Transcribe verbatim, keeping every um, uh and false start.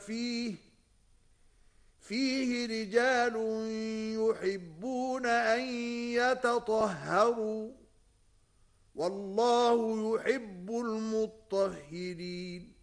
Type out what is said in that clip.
فيه فيه رجال يحبون أن يتطهروا والله يحب المطهرين